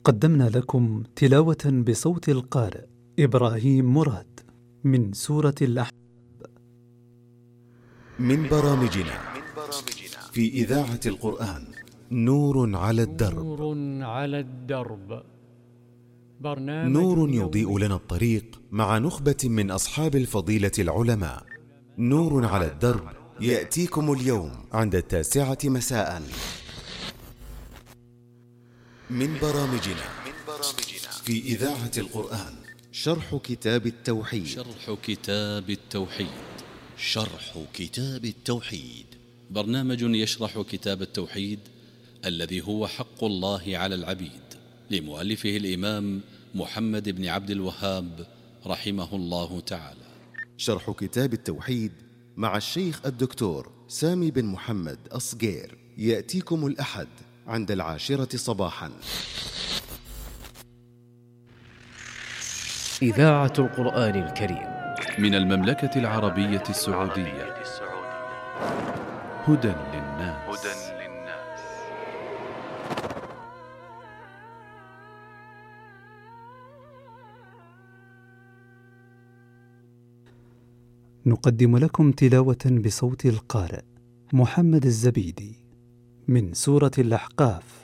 قدمنا لكم تلاوة بصوت القارئ إبراهيم مراد من سورة الأحزاب من برامجنا في إذاعة القرآن نور على الدرب. نور على الدرب، برنامج نور يضيء لنا الطريق مع نخبة من أصحاب الفضيلة العلماء. نور على الدرب يأتيكم اليوم عند 9 مساء. من برامجنا في إذاعة القرآن شرح كتاب التوحيد. شرح كتاب التوحيد برنامج يشرح كتاب التوحيد الذي هو حق الله على العبيد، لمؤلفه الإمام محمد بن عبد الوهاب رحمه الله تعالى. شرح كتاب التوحيد مع الشيخ الدكتور سامي بن محمد أصغير يأتيكم الأحد عند 10 صباحا. إذاعة القرآن الكريم من المملكة العربية السعودية. هدى للناس. نقدم لكم تلاوة بصوت القارئ محمد الزبيدي من سورة الأحقاف.